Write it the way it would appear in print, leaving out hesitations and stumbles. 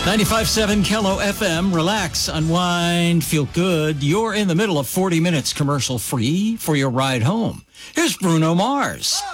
95.7 Kello FM. Relax, unwind, feel good. You're in the middle of 40 minutes commercial free for your ride home. Here's Bruno Mars.